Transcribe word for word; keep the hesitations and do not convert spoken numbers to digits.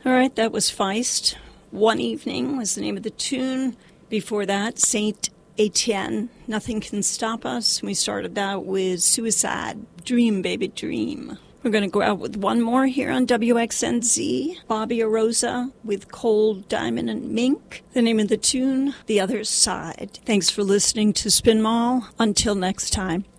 All right, that was Feist. One Evening was the name of the tune. Before that, Saint Etienne, Nothing Can Stop Us. We started out with Suicide, Dream Baby Dream. We're going to go out with one more here on W X N Z. Bobby Arosa with Cold Diamond and Mink. The name of the tune, The Other Side. Thanks for listening to Spin Mall. Until next time.